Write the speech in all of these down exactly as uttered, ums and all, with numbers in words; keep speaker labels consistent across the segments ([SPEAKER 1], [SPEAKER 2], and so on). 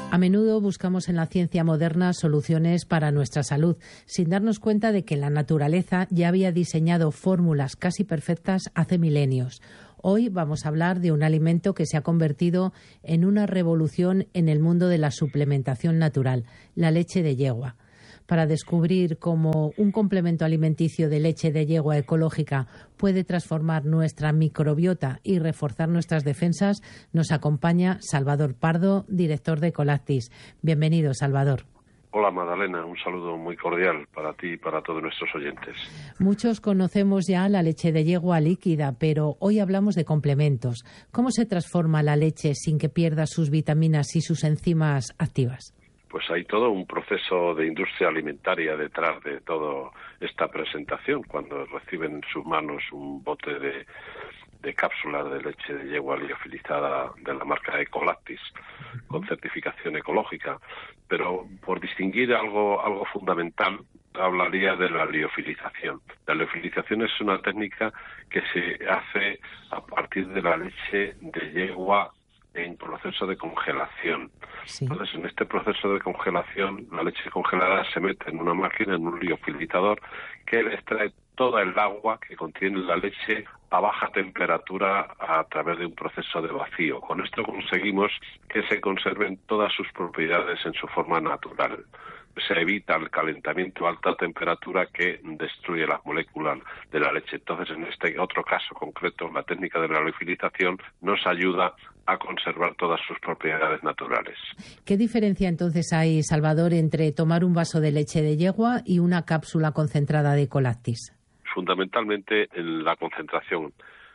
[SPEAKER 1] A menudo buscamos en la ciencia moderna soluciones para nuestra salud, sin darnos cuenta de que la naturaleza ya había diseñado fórmulas casi perfectas hace milenios. Hoy vamos a hablar de un alimento que se ha convertido en una revolución en el mundo de la suplementación natural, la leche de yegua. Para descubrir cómo un complemento alimenticio de leche de yegua ecológica puede transformar nuestra microbiota y reforzar nuestras defensas, nos acompaña Salvador Pardo, director de Ecolactis. Bienvenido, Salvador.
[SPEAKER 2] Hola, Madalena, un saludo muy cordial para ti y para todos nuestros oyentes.
[SPEAKER 1] Muchos conocemos ya la leche de yegua líquida, pero hoy hablamos de complementos. ¿Cómo se transforma la leche sin que pierda sus vitaminas y sus enzimas activas?
[SPEAKER 2] Pues hay todo un proceso de industria alimentaria detrás de toda esta presentación. Cuando reciben en sus manos un bote de, de cápsulas de leche de yegua liofilizada de la marca Ecolactis, con certificación ecológica. Pero por distinguir algo, algo fundamental, hablaría de la liofilización. La liofilización es una técnica que se hace a partir de la leche de yegua en proceso de congelación. Sí. Entonces, en este proceso de congelación, la leche congelada se mete en una máquina, en un liofilizador, que le extrae toda el agua que contiene la leche a baja temperatura a través de un proceso de vacío. Con esto conseguimos que se conserven todas sus propiedades en su forma natural. Se evita el calentamiento a alta temperatura que destruye las moléculas de la leche. Entonces, en este otro caso concreto, la técnica de la liofilización nos ayuda a conservar todas sus propiedades naturales.
[SPEAKER 1] ¿Qué diferencia entonces hay, Salvador, entre tomar un vaso de leche de yegua y una cápsula concentrada de Ecolactis?
[SPEAKER 2] Fundamentalmente en la concentración,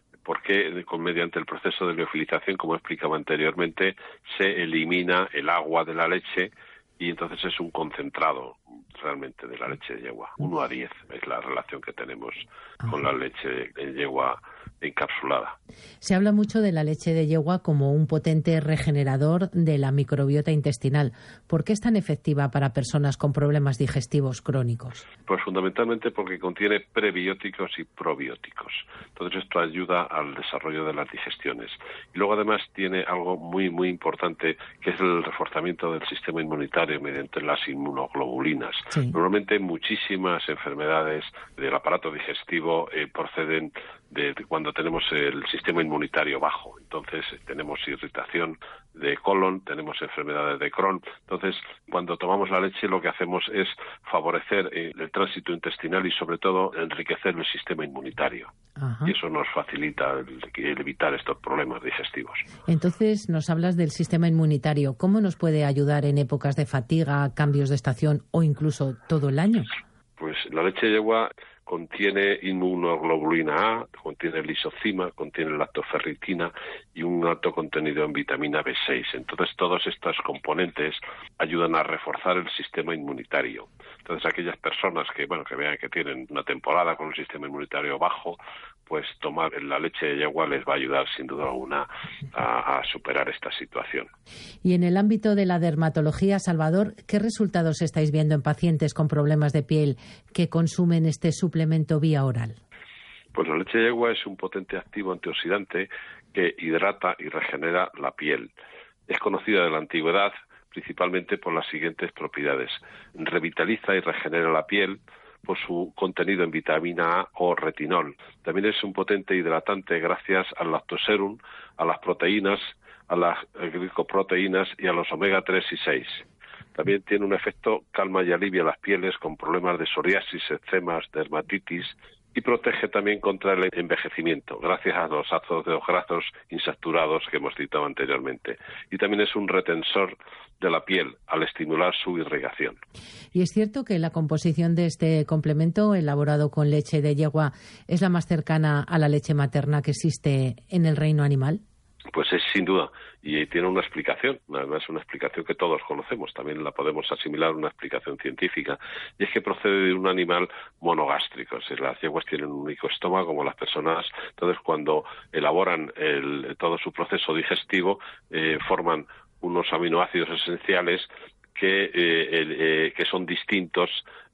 [SPEAKER 2] porque mediante el proceso de liofilización, como explicaba anteriormente, se elimina el agua de la leche y entonces es un concentrado realmente de la leche de yegua. uno a diez es la relación que tenemos con la leche de yegua encapsulada.
[SPEAKER 1] Se habla mucho de la leche de yegua como un potente regenerador de la microbiota intestinal. ¿Por qué es tan efectiva para personas con problemas digestivos crónicos?
[SPEAKER 2] Pues fundamentalmente porque contiene prebióticos y probióticos. Entonces esto ayuda al desarrollo de las digestiones. Y luego además tiene algo muy muy importante, que es el reforzamiento del sistema inmunitario mediante las inmunoglobulinas. Sí. Normalmente muchísimas enfermedades del aparato digestivo eh, proceden de, de cuando tenemos el sistema inmunitario bajo. Entonces tenemos irritación de colon, tenemos enfermedades de Crohn. Entonces, cuando tomamos la leche, lo que hacemos es favorecer eh, el tránsito intestinal y sobre todo enriquecer el sistema inmunitario. Ajá. Y eso nos facilita el, el evitar estos problemas digestivos.
[SPEAKER 1] Entonces, nos hablas del sistema inmunitario. ¿Cómo nos puede ayudar en épocas de fatiga, cambios de estación o incluso todo el año?
[SPEAKER 2] Pues la leche de yegua contiene inmunoglobulina A, contiene lisozima, contiene lactoferritina y un alto contenido en vitamina B seis. Entonces, todos estos componentes ayudan a reforzar el sistema inmunitario. Entonces, aquellas personas que, bueno, que vean que tienen una temporada con un sistema inmunitario bajo, pues tomar la leche de yegua les va a ayudar sin duda alguna a, a superar esta situación.
[SPEAKER 1] Y en el ámbito de la dermatología, Salvador, ¿qué resultados estáis viendo en pacientes con problemas de piel que consumen este suplemento vía oral?
[SPEAKER 2] Pues la leche de yegua es un potente activo antioxidante que hidrata y regenera la piel. Es conocida de la antigüedad principalmente por las siguientes propiedades. Revitaliza y regenera la piel por su contenido en vitamina A o retinol. También es un potente hidratante gracias al lactoserum, a las proteínas, a las glicoproteínas y a los omega tres y seis. También tiene un efecto calma y alivia las pieles con problemas de psoriasis, eczemas, dermatitis y protege también contra el envejecimiento, gracias a los ácidos grasos insaturados que hemos citado anteriormente. Y también es un retensor de la piel al estimular su irrigación.
[SPEAKER 1] ¿Y es cierto que la composición de este complemento elaborado con leche de yegua es la más cercana a la leche materna que existe en el reino animal?
[SPEAKER 2] Pues es sin duda, y tiene una explicación, además una explicación que todos conocemos, también la podemos asimilar a una explicación científica, y es que procede de un animal monogástrico, es decir, las yeguas tienen un único estómago como las personas, entonces cuando elaboran el, todo su proceso digestivo, eh, forman unos aminoácidos esenciales que, eh, eh, que son distintos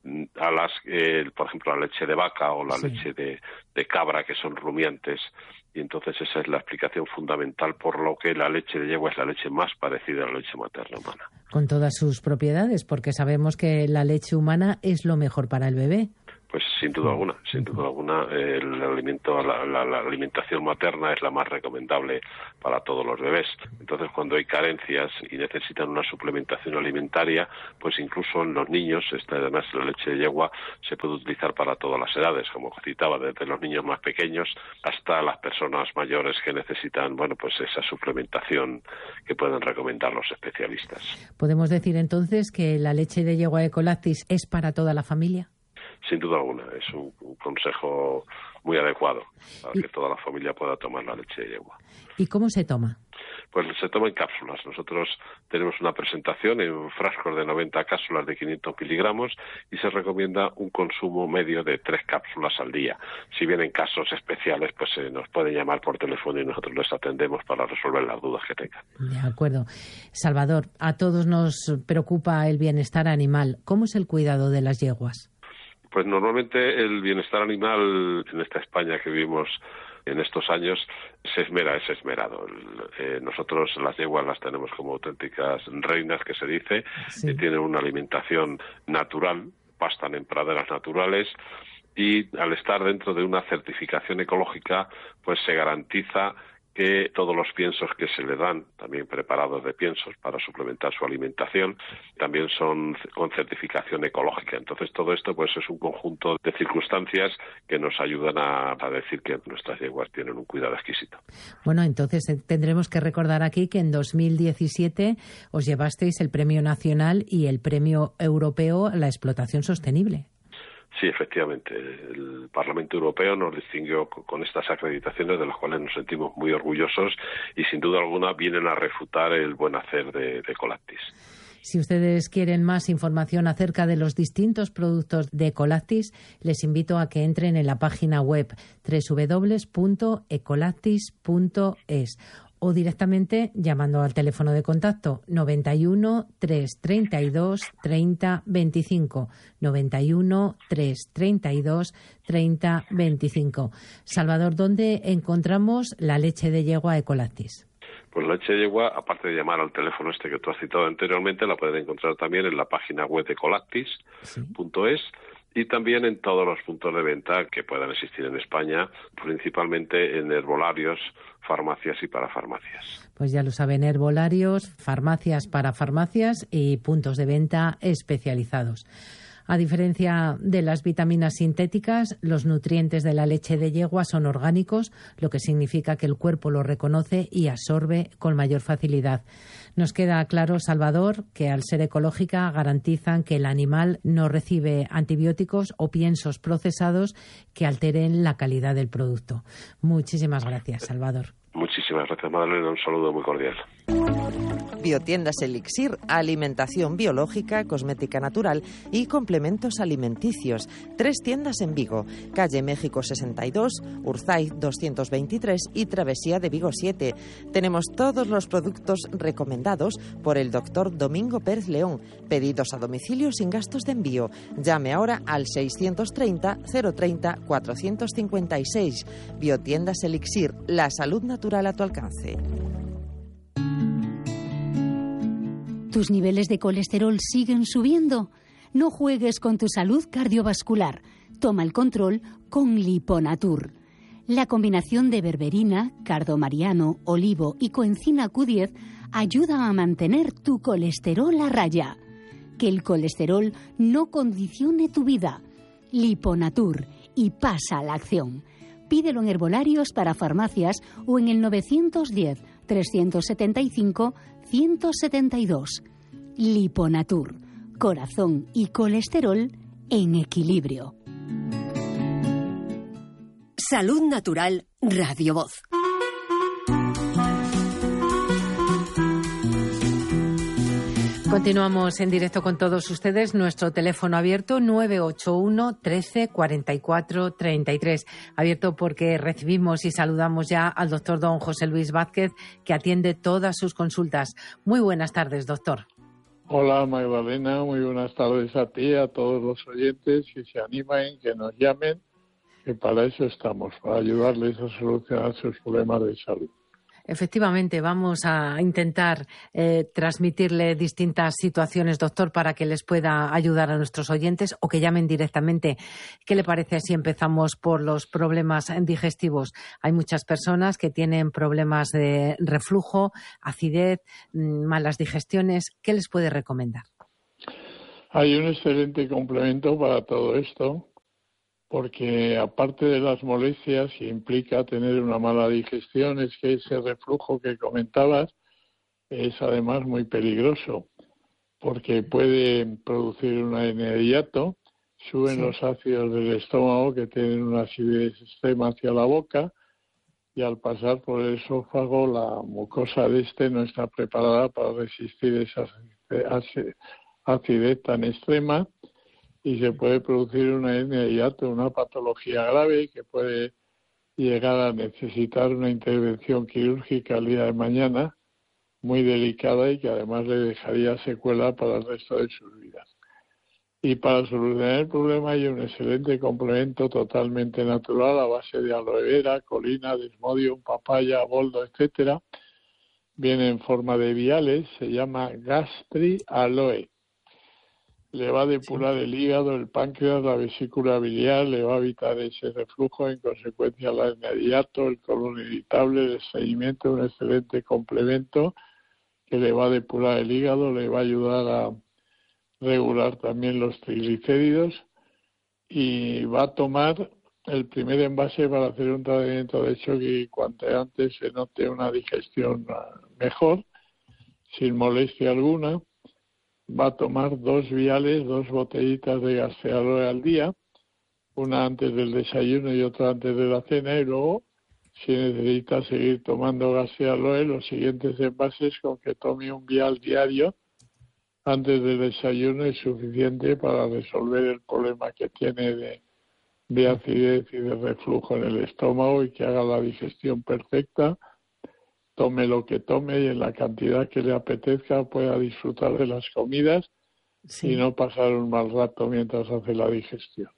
[SPEAKER 2] a las, eh, por ejemplo, la leche de vaca o la sí. leche de, de cabra, que son rumiantes, y entonces esa es la explicación fundamental por lo que la leche de yegua es la leche más parecida a la leche materna humana.
[SPEAKER 1] Con todas sus propiedades, porque sabemos que la leche humana es lo mejor para el bebé.
[SPEAKER 2] Pues sin duda alguna, sin duda alguna, el alimento, la, la, la alimentación materna es la más recomendable para todos los bebés. Entonces, cuando hay carencias y necesitan una suplementación alimentaria, pues incluso en los niños, esta, además la leche de yegua se puede utilizar para todas las edades, como citaba, desde los niños más pequeños hasta las personas mayores que necesitan, bueno, pues esa suplementación que pueden recomendar los especialistas.
[SPEAKER 1] ¿Podemos decir entonces que la leche de yegua Ecolactis es para toda la familia?
[SPEAKER 2] Sin duda alguna, es un, un consejo muy adecuado para que toda la familia pueda tomar la leche de yegua.
[SPEAKER 1] ¿Y cómo se toma?
[SPEAKER 2] Pues se toma en cápsulas. Nosotros tenemos una presentación en frascos de noventa cápsulas de quinientos miligramos y se recomienda un consumo medio de tres cápsulas al día. Si bien en casos especiales, pues eh, nos pueden llamar por teléfono y nosotros les atendemos para resolver las dudas que tengan.
[SPEAKER 1] De acuerdo. Salvador, a todos nos preocupa el bienestar animal. ¿Cómo es el cuidado de las yeguas?
[SPEAKER 2] Pues normalmente el bienestar animal en esta España que vivimos en estos años se esmera, es esmerado. Eh, nosotros las yeguas las tenemos como auténticas reinas, que se dice, sí. Que tienen una alimentación natural, pastan en praderas naturales y al estar dentro de una certificación ecológica, pues se garantiza que todos los piensos que se le dan, también preparados de piensos para suplementar su alimentación, también son con certificación ecológica. Entonces todo esto pues es un conjunto de circunstancias que nos ayudan a, a decir que nuestras yeguas tienen un cuidado exquisito.
[SPEAKER 1] Bueno, entonces tendremos que recordar aquí que en dos mil diecisiete os llevasteis el Premio Nacional y el Premio Europeo a la Explotación Sostenible.
[SPEAKER 2] Sí, efectivamente. El Parlamento Europeo nos distinguió con estas acreditaciones de las cuales nos sentimos muy orgullosos y sin duda alguna vienen a refutar el buen hacer de, de Ecolactis.
[SPEAKER 1] Si ustedes quieren más información acerca de los distintos productos de Ecolactis, les invito a que entren en la página web doble u doble u doble u punto ecolactis punto es o directamente llamando al teléfono de contacto noventa y uno, trescientos treinta y dos, treinta veinticinco, noventa y uno, trescientos treinta y dos, treinta veinticinco. Salvador, ¿dónde encontramos la leche de yegua Ecolactis?
[SPEAKER 2] Pues la leche de yegua, aparte de llamar al teléfono este que tú has citado anteriormente, la pueden encontrar también en la página web de ecolactis punto es. Sí. Y también en todos los puntos de venta que puedan existir en España, principalmente en herbolarios, farmacias y parafarmacias.
[SPEAKER 1] Pues ya lo saben, herbolarios, farmacias, parafarmacias y puntos de venta especializados. A diferencia de las vitaminas sintéticas, los nutrientes de la leche de yegua son orgánicos, lo que significa que el cuerpo los reconoce y absorbe con mayor facilidad. Nos queda claro, Salvador, que al ser ecológica garantizan que el animal no recibe antibióticos o piensos procesados que alteren la calidad del producto. Muchísimas gracias, Salvador.
[SPEAKER 2] Muchísimas gracias, Madalena. Un saludo muy cordial.
[SPEAKER 3] Biotiendas Elixir, alimentación biológica, cosmética natural y complementos alimenticios. Tres tiendas en Vigo, calle México sesenta y dos, Urzaiz doscientos veintitrés y Travesía de Vigo siete. Tenemos todos los productos recomendados por el doctor Domingo Pérez León. Pedidos a domicilio sin gastos de envío. Llame ahora al seiscientos treinta, cero treinta, cuatrocientos cincuenta y seis. Biotiendas Elixir, la salud natural a tu alcance.
[SPEAKER 4] ¿Tus niveles de colesterol siguen subiendo? No juegues con tu salud cardiovascular. Toma el control con Liponatur. La combinación de berberina, cardomariano, olivo y coenzima Q diez ayuda a mantener tu colesterol a raya. Que el colesterol no condicione tu vida. Liponatur y pasa a la acción. Pídelo en herbolarios, para farmacias o en el novecientos diez, trescientos setenta y cinco, ciento setenta y dos. Liponatur. Corazón y colesterol en equilibrio.
[SPEAKER 5] Salud Natural Radio Voz.
[SPEAKER 1] Continuamos en directo con todos ustedes. Nuestro teléfono abierto nueve ocho uno, trece, cuarenta y cuatro, treinta y tres. Abierto porque recibimos y saludamos ya al doctor don José Luis Vázquez, que atiende todas sus consultas. Muy buenas tardes, doctor.
[SPEAKER 6] Hola, Magdalena. Muy buenas tardes a ti, a todos los oyentes que se animen, que nos llamen, que para eso estamos, para ayudarles a solucionar sus problemas de salud.
[SPEAKER 1] Efectivamente, vamos a intentar eh, transmitirle distintas situaciones, doctor, para que les pueda ayudar a nuestros oyentes o que llamen directamente. ¿Qué le parece si empezamos por los problemas digestivos? Hay muchas personas que tienen problemas de reflujo, acidez, malas digestiones. ¿Qué les puede recomendar?
[SPEAKER 6] Hay un excelente complemento para todo esto, porque aparte de las molestias que implica tener una mala digestión, es que ese reflujo que comentabas es además muy peligroso, porque puede producir una hernia de hiato, suben sí. los ácidos del estómago que tienen una acidez extrema hacia la boca, y al pasar por el esófago la mucosa de este no está preparada para resistir esa acidez tan extrema, y se puede producir una hernia de hiato, una patología grave que puede llegar a necesitar una intervención quirúrgica el día de mañana, muy delicada y que además le dejaría secuela para el resto de sus vidas. Y para solucionar el problema hay un excelente complemento totalmente natural a base de aloe vera, colina, desmodium, papaya, boldo, etcétera. Viene en forma de viales, se llama Gastri Aloe. Le va a depurar sí. el hígado, el páncreas, la vesícula biliar, le va a evitar ese reflujo, en consecuencia la hernia de hiato, el colon irritable, el estreñimiento, un excelente complemento que le va a depurar el hígado, le va a ayudar a regular también los triglicéridos y va a tomar el primer envase para hacer un tratamiento de hecho que cuanto antes se note una digestión mejor, sin molestia alguna. Va a tomar dos viales, dos botellitas de Gastri Aloe al día, una antes del desayuno y otra antes de la cena, y luego, si necesita seguir tomando Gastri Aloe, los siguientes envases con que tome un vial diario antes del desayuno es suficiente para resolver el problema que tiene de, de acidez y de reflujo en el estómago y que haga la digestión perfecta. Tome lo que tome y en la cantidad que le apetezca pueda disfrutar de las comidas sí. y no pasar un mal rato mientras hace la digestión.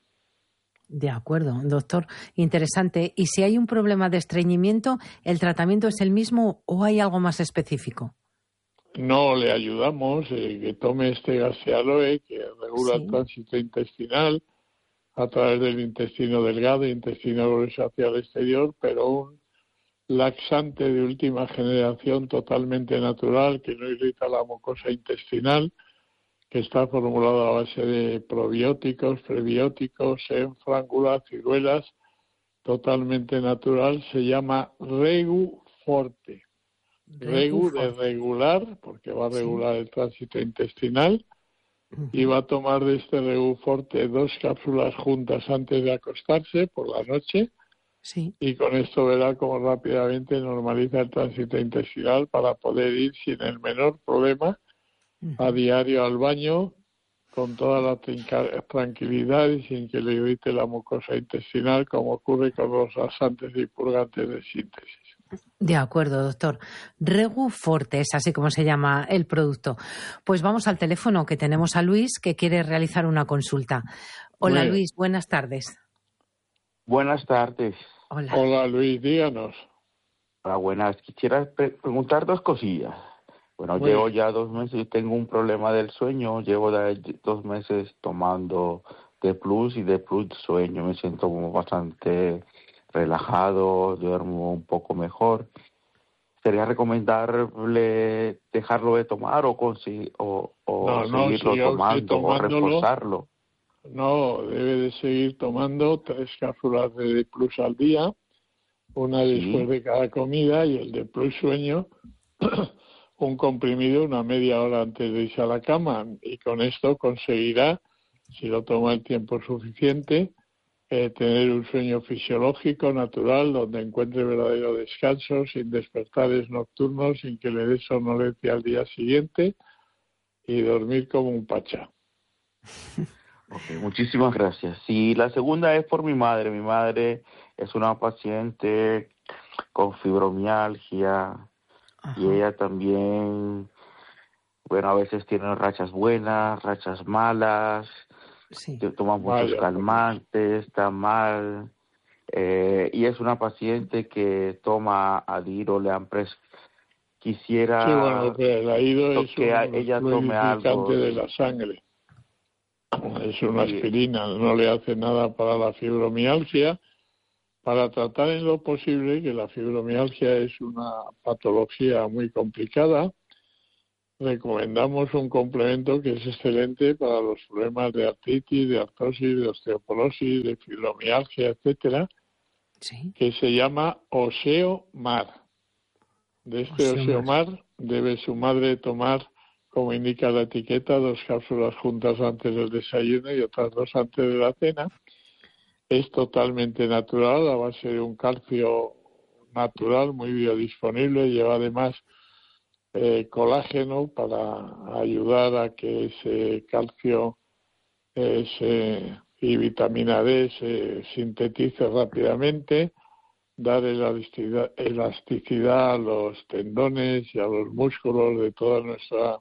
[SPEAKER 1] De acuerdo, doctor. Interesante. ¿Y si hay un problema de estreñimiento, el tratamiento es el mismo o hay algo más específico?
[SPEAKER 6] No, le ayudamos eh, que tome este Gastri Aloe que regula sí. el tránsito intestinal a través del intestino delgado e intestino grueso hacia el exterior, pero un laxante de última generación totalmente natural que no irrita la mucosa intestinal, que está formulado a base de probióticos, prebióticos, enfrángulas, ciruelas, totalmente natural, se llama Regu Forte. Regu de regular, porque va a regular sí. el tránsito intestinal, uh-huh. y va a tomar de este Regu Forte dos cápsulas juntas antes de acostarse por la noche. Sí. Y con esto verá cómo rápidamente normaliza el tránsito intestinal para poder ir sin el menor problema uh-huh. a diario al baño con toda la trinca- tranquilidad y sin que le irrite la mucosa intestinal, como ocurre con los laxantes y purgantes de síntesis.
[SPEAKER 1] De acuerdo, doctor. Regu Forte es así como se llama el producto. Pues vamos al teléfono, que tenemos a Luis que quiere realizar una consulta. Hola Luis, buenas tardes.
[SPEAKER 7] Buenas tardes.
[SPEAKER 6] Hola. Hola Luis, díganos.
[SPEAKER 7] Hola, buenas. Quisiera pre- preguntar dos cosillas. Bueno, Muy llevo bien. ya dos meses y tengo un problema del sueño. Llevo dos meses tomando D Plus y D Plus sueño. Me siento como bastante relajado, duermo un poco mejor. ¿Sería recomendable dejarlo de tomar o, consi- o, o
[SPEAKER 6] no, no,
[SPEAKER 7] seguirlo tomando o reforzarlo?
[SPEAKER 6] No, debe de seguir tomando tres cápsulas de D Plus al día, una sí. después de cada comida, y el D Plus sueño, un comprimido una media hora antes de irse a la cama, y con esto conseguirá, si lo toma el tiempo suficiente, eh, tener un sueño fisiológico, natural, donde encuentre verdadero descanso, sin despertares nocturnos, sin que le dé somnolencia al día siguiente, y dormir como un pachá.
[SPEAKER 7] Okay, muchísimas gracias. Sí, la segunda es por mi madre. Mi madre es una paciente con fibromialgia. Ajá. Y ella también, bueno, a veces tiene rachas buenas, rachas malas, sí. toma muchos Vaya, calmantes, está mal. Eh, y es una paciente que toma Adiro, le han pres quisiera
[SPEAKER 6] sí, bueno, que el Adiro es
[SPEAKER 7] que
[SPEAKER 6] un
[SPEAKER 7] ella tome algo
[SPEAKER 6] de la sangre. Es una
[SPEAKER 7] sí.
[SPEAKER 6] aspirina, no le hace nada para la fibromialgia. Para tratar en lo posible, que la fibromialgia es una patología muy complicada, recomendamos un complemento que es excelente para los problemas de artritis, de artrosis, de osteoporosis, de fibromialgia, etcétera,
[SPEAKER 1] sí.
[SPEAKER 6] que se llama Oseomar. De este Oseomar debe su madre tomar, como indica la etiqueta, dos cápsulas juntas antes del desayuno y otras dos antes de la cena. Es totalmente natural, a base de un calcio natural, muy biodisponible, lleva además eh, colágeno para ayudar a que ese calcio eh, se, y vitamina D se sintetice rápidamente, dar elasticidad, elasticidad a los tendones y a los músculos de toda nuestra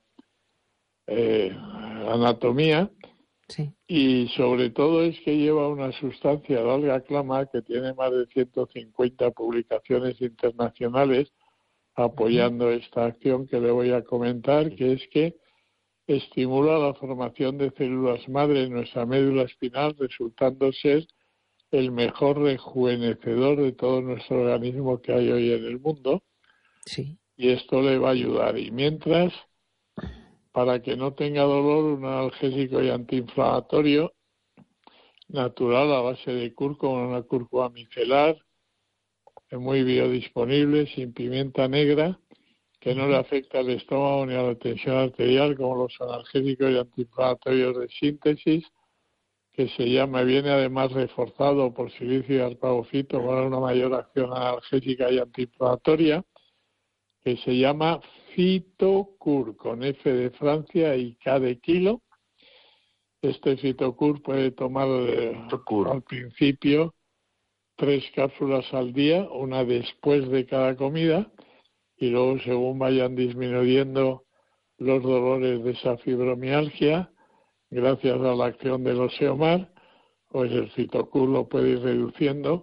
[SPEAKER 6] eh, anatomía.
[SPEAKER 1] Sí.
[SPEAKER 6] Y sobre todo es que lleva una sustancia, la alga clama, que tiene más de ciento cincuenta publicaciones internacionales apoyando uh-huh. esta acción que le voy a comentar, que es que estimula la formación de células madre en nuestra médula espinal, resultando ser el mejor rejuvenecedor de todo nuestro organismo que hay hoy en el mundo.
[SPEAKER 1] Sí.
[SPEAKER 6] Y esto le va a ayudar. Y mientras, para que no tenga dolor, un analgésico y antiinflamatorio natural a base de cúrcuma, una cúrcuma micelar, muy biodisponible, sin pimienta negra, que no le afecta al estómago ni a la tensión arterial, como los analgésicos y antiinflamatorios de síntesis, que se llama, viene además reforzado por silicio y arpagofito para una mayor acción analgésica y antiinflamatoria, que se llama Fitocur, con F de Francia y K de kilo. Este Fitocur puede tomar eh, al principio tres cápsulas al día, una después de cada comida, y luego según vayan disminuyendo los dolores de esa fibromialgia, gracias a la acción del Oseomar, pues el Fitocur lo puede ir reduciendo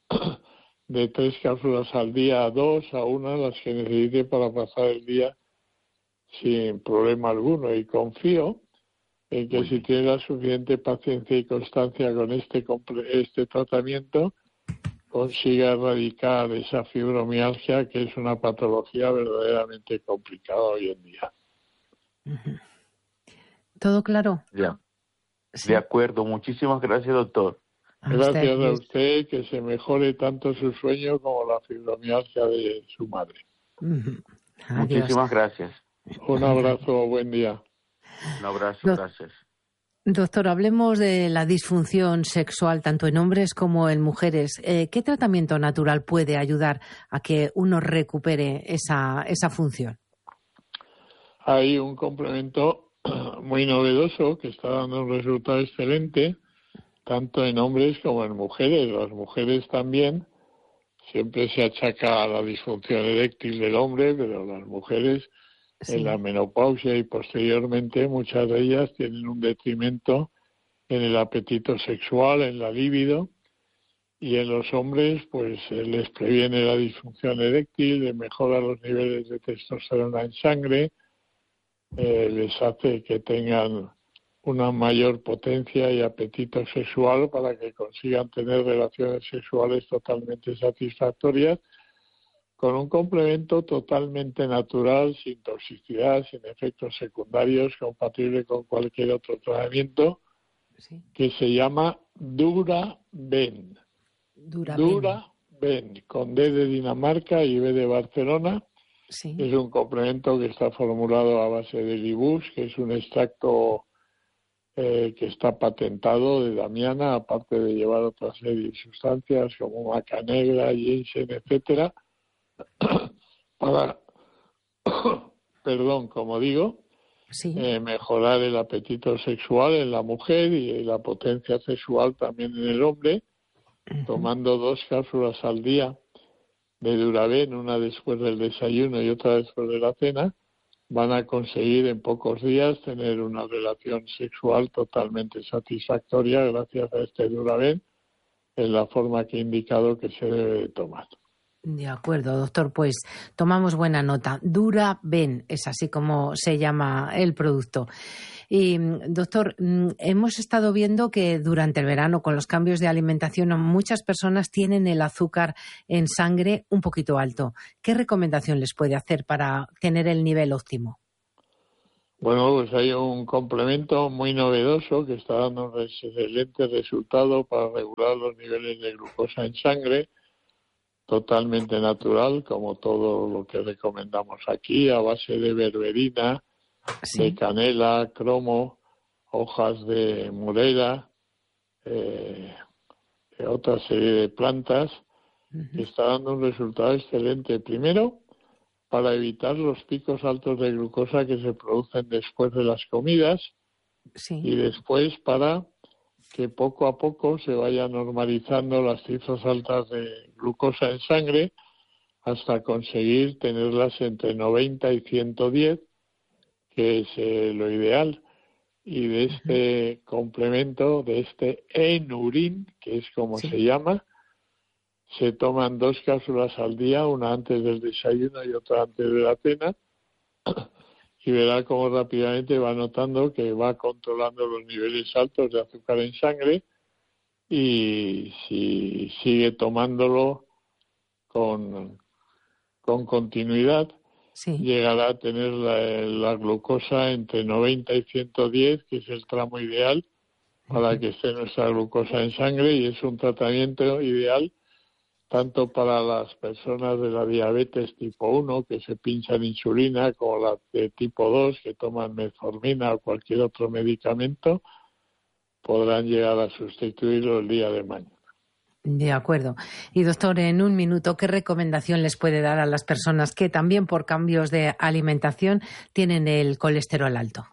[SPEAKER 6] de tres cápsulas al día a dos, a una, las que necesite para pasar el día sin problema alguno. Y confío en que si tiene la suficiente paciencia y constancia con este, este tratamiento, consiga erradicar esa fibromialgia, que es una patología verdaderamente complicada hoy en día.
[SPEAKER 1] ¿Todo claro?
[SPEAKER 7] Ya. Sí. De acuerdo. Muchísimas gracias, doctor.
[SPEAKER 6] A gracias usted. a usted, que se mejore tanto su sueño como la fibromialgia de su madre.
[SPEAKER 1] Uh-huh.
[SPEAKER 7] Muchísimas gracias.
[SPEAKER 6] Un abrazo, buen día.
[SPEAKER 7] Un abrazo,
[SPEAKER 1] Do-
[SPEAKER 7] gracias.
[SPEAKER 1] Doctor, hablemos de la disfunción sexual tanto en hombres como en mujeres. Eh, ¿Qué tratamiento natural puede ayudar a que uno recupere esa, esa función?
[SPEAKER 6] Hay un complemento muy novedoso que está dando un resultado excelente, tanto en hombres como en mujeres. Las mujeres también, siempre se achaca a la disfunción eréctil del hombre, pero las mujeres sí. En la menopausia y posteriormente muchas de ellas tienen un detrimento en el apetito sexual, en la libido, y en los hombres pues les previene la disfunción eréctil, les mejora los niveles de testosterona en sangre, eh, les hace que tengan una mayor potencia y apetito sexual para que consigan tener relaciones sexuales totalmente satisfactorias, con un complemento totalmente natural, sin toxicidad, sin efectos secundarios, compatible con cualquier otro tratamiento, sí. que se llama Duraben.
[SPEAKER 1] Duraben.
[SPEAKER 6] Duraben, con D de Dinamarca y B de Barcelona.
[SPEAKER 1] Sí.
[SPEAKER 6] Es un complemento que está formulado a base de Libus, que es un extracto eh, que está patentado de Damiana, aparte de llevar otra serie de sustancias como maca negra, ginseng, etcétera, para, perdón, como digo,
[SPEAKER 1] sí.
[SPEAKER 6] eh, mejorar el apetito sexual en la mujer y la potencia sexual también en el hombre, uh-huh. tomando dos cápsulas al día de Duraben, una después del desayuno y otra después de la cena, van a conseguir en pocos días tener una relación sexual totalmente satisfactoria gracias a este Duraben, en la forma que he indicado que se debe de tomar.
[SPEAKER 1] De acuerdo, doctor, pues tomamos buena nota. Dura-Ben es así como se llama el producto. Y, doctor, hemos estado viendo que durante el verano, con los cambios de alimentación, muchas personas tienen el azúcar en sangre un poquito alto. ¿Qué recomendación les puede hacer para tener el nivel óptimo?
[SPEAKER 6] Bueno, pues hay un complemento muy novedoso que está dando un excelente resultado para regular los niveles de glucosa en sangre, totalmente natural, como todo lo que recomendamos aquí, a base de berberina, sí. de canela, cromo, hojas de morera, eh, otra serie de plantas, uh-huh. que está dando un resultado excelente. Primero, para evitar los picos altos de glucosa que se producen después de las comidas, sí. y después para que poco a poco se vayan normalizando las cifras altas de glucosa en sangre hasta conseguir tenerlas entre noventa y ciento diez, que es eh, lo ideal. Y de este uh-huh. complemento, de este Enurin, que es como sí. se llama, se toman dos cápsulas al día, una antes del desayuno y otra antes de la cena, y verá cómo rápidamente va notando que va controlando los niveles altos de azúcar en sangre, y si sigue tomándolo con, con continuidad, sí. llegará a tener la, la glucosa entre noventa y ciento diez, que es el tramo ideal para uh-huh. que esté nuestra glucosa en sangre, y es un tratamiento ideal tanto para las personas de la diabetes tipo uno, que se pinchan insulina, como la de tipo dos, que toman metformina o cualquier otro medicamento, podrán llegar a sustituirlo el día de mañana.
[SPEAKER 1] De acuerdo. Y doctor, en un minuto, ¿qué recomendación les puede dar a las personas que también por cambios de alimentación tienen el colesterol alto?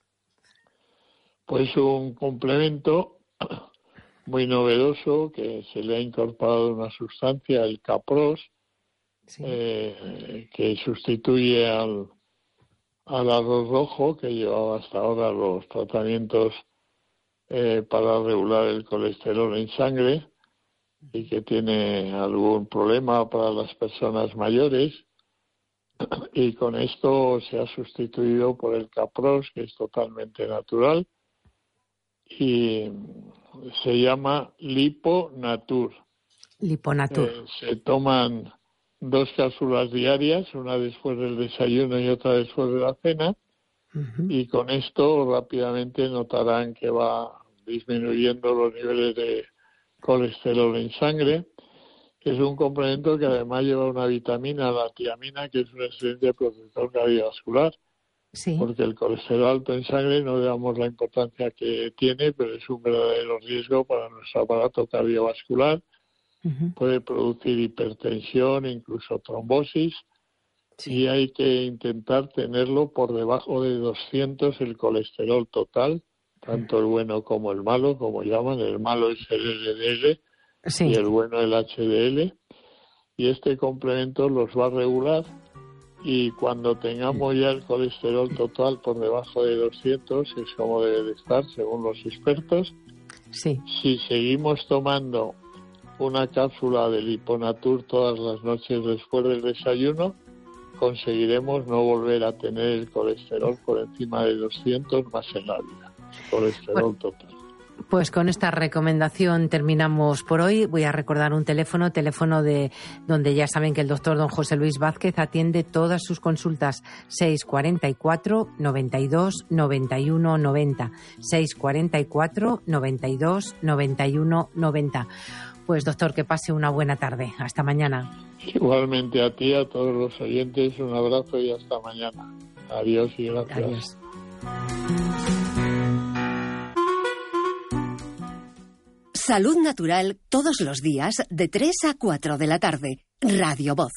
[SPEAKER 6] Pues un complemento muy novedoso que se le ha incorporado una sustancia, el Capros, sí. eh, que sustituye al, al arroz rojo, que llevaba hasta ahora los tratamientos eh, para regular el colesterol en sangre, y que tiene algún problema para las personas mayores, y con esto se ha sustituido por el Capros, que es totalmente natural, y se llama Liponatur.
[SPEAKER 1] Liponatur.
[SPEAKER 6] Eh, se toman dos cápsulas diarias, una después del desayuno y otra después de la cena, uh-huh. y con esto rápidamente notarán que va disminuyendo los niveles de colesterol en sangre. Es un complemento que además lleva una vitamina, la tiamina, que es un excelente protector cardiovascular. Sí. Porque el colesterol alto en sangre no le damos la importancia que tiene, pero es un verdadero riesgo para nuestro aparato cardiovascular. Uh-huh. Puede producir hipertensión, incluso trombosis, sí. y hay que intentar tenerlo por debajo de doscientos el colesterol total, tanto el bueno como el malo, como llaman. El malo es el L D L, sí. y el bueno el H D L, y este complemento los va a regular. Y cuando tengamos ya el colesterol total por debajo de doscientos, es como debe de estar según los expertos,
[SPEAKER 1] sí.
[SPEAKER 6] si seguimos tomando una cápsula de Liponatur todas las noches después del desayuno, conseguiremos no volver a tener el colesterol por encima de doscientos más en la vida. Colesterol bueno. total.
[SPEAKER 1] Pues con esta recomendación terminamos por hoy. Voy a recordar un teléfono, teléfono de donde ya saben que el doctor don José Luis Vázquez atiende todas sus consultas. seis cuatro cuatro, noventa y dos, noventa y uno, noventa. seis cuatro cuatro, noventa y dos, noventa y uno, noventa. Pues doctor, que pase una buena tarde. Hasta mañana.
[SPEAKER 6] Igualmente a ti, a todos los oyentes, un abrazo y hasta mañana. Adiós y gracias.
[SPEAKER 1] Adiós.
[SPEAKER 5] Salud Natural todos los días de tres a cuatro de la tarde. Radio Voz.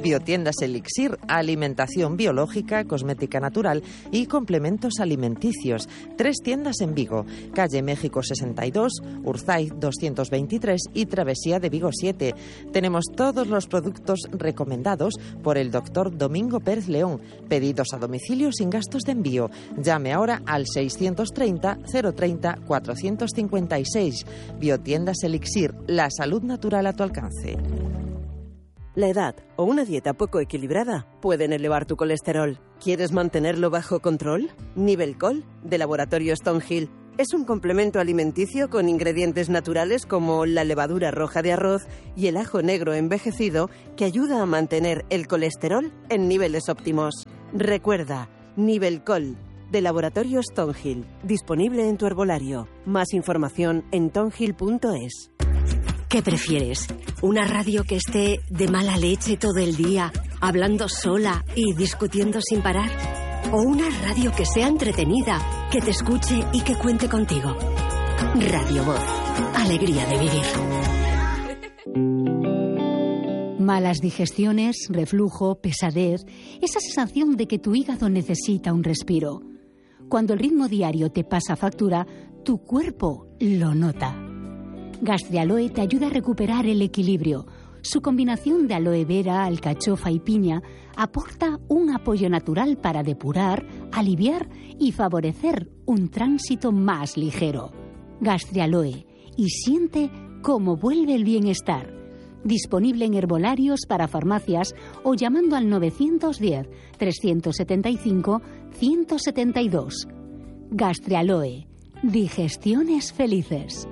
[SPEAKER 3] Biotiendas Elixir, alimentación biológica, cosmética natural y complementos alimenticios. Tres tiendas en Vigo, calle México sesenta y dos, Urzaiz doscientos veintitrés y Travesía de Vigo siete. Tenemos todos los productos recomendados por el doctor Domingo Pérez León. Pedidos a domicilio sin gastos de envío. Llame ahora al seiscientos treinta, cero treinta, cuatrocientos cincuenta y seis. Biotiendas Elixir, la salud natural a tu alcance.
[SPEAKER 8] La edad o una dieta poco equilibrada pueden elevar tu colesterol. ¿Quieres mantenerlo bajo control? Nivelcol, de Laboratorio Stonehill, es un complemento alimenticio con ingredientes naturales como la levadura roja de arroz y el ajo negro envejecido que ayuda a mantener el colesterol en niveles óptimos. Recuerda, Nivelcol, de Laboratorio Stonehill, disponible en tu herbolario. Más información en tonhill punto es.
[SPEAKER 5] ¿Qué prefieres? ¿Una radio que esté de mala leche todo el día, hablando sola y discutiendo sin parar? ¿O una radio que sea entretenida, que te escuche y que cuente contigo? Radio Voz. Alegría de vivir.
[SPEAKER 4] Malas digestiones, reflujo, pesadez, esa sensación de que tu hígado necesita un respiro. Cuando el ritmo diario te pasa factura, tu cuerpo lo nota. Gastrialoe te ayuda a recuperar el equilibrio. Su combinación de aloe vera, alcachofa y piña aporta un apoyo natural para depurar, aliviar y favorecer un tránsito más ligero. Gastrialoe, y siente cómo vuelve el bienestar. Disponible en herbolarios para farmacias o llamando al novecientos diez, trescientos setenta y cinco, ciento setenta y dos. Gastrialoe, digestiones felices.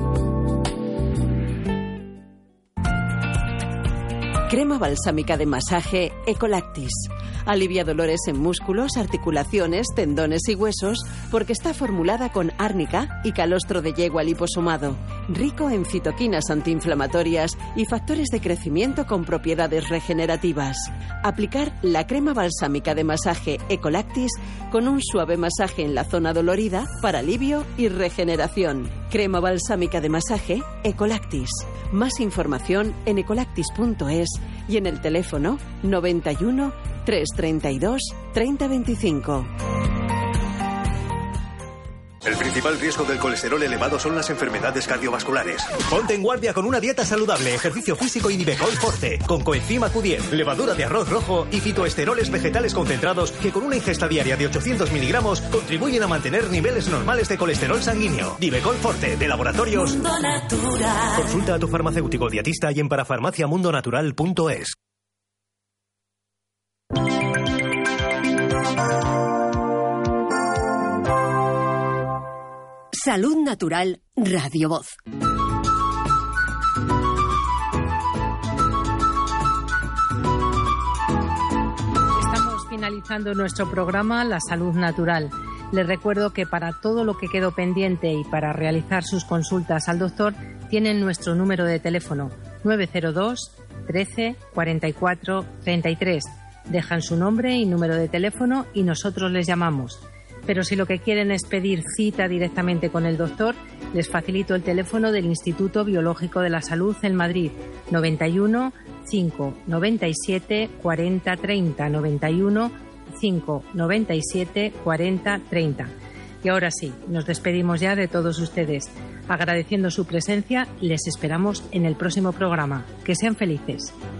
[SPEAKER 8] Crema balsámica de masaje Ecolactis. Alivia dolores en músculos, articulaciones, tendones y huesos porque está formulada con árnica y calostro de yegua liposomado, rico en citoquinas antiinflamatorias y factores de crecimiento con propiedades regenerativas. Aplicar la crema balsámica de masaje Ecolactis con un suave masaje en la zona dolorida para alivio y regeneración. Crema balsámica de masaje Ecolactis. Más información en ecolactis punto es y en el teléfono noventa y uno, trescientos treinta y dos, treinta veinticinco.
[SPEAKER 9] El principal riesgo del colesterol elevado son las enfermedades cardiovasculares. Ponte en guardia con una dieta saludable, ejercicio físico y Nivecol Forte, con coenzima Q diez, levadura de arroz rojo y fitoesteroles vegetales concentrados que con una ingesta diaria de ochocientos miligramos contribuyen a mantener niveles normales de colesterol sanguíneo. Nivecol Forte, de Laboratorios Mundo Natural. Consulta a tu farmacéutico dietista y en parafarmaciamundonatural punto es.
[SPEAKER 5] Salud Natural, Radio Voz.
[SPEAKER 1] Estamos finalizando nuestro programa La Salud Natural. Les recuerdo que para todo lo que quedó pendiente y para realizar sus consultas al doctor, tienen nuestro número de teléfono nueve cero dos, trece, cuarenta y cuatro, treinta y tres. Dejan su nombre y número de teléfono y nosotros les llamamos. Pero si lo que quieren es pedir cita directamente con el doctor, les facilito el teléfono del Instituto Biológico de la Salud en Madrid, noventa y uno, cinco, noventa y siete, cuarenta, treinta, noventa y uno, cinco, noventa y siete, cuarenta, treinta. Y ahora sí, nos despedimos ya de todos ustedes. Agradeciendo su presencia, les esperamos en el próximo programa. Que sean felices.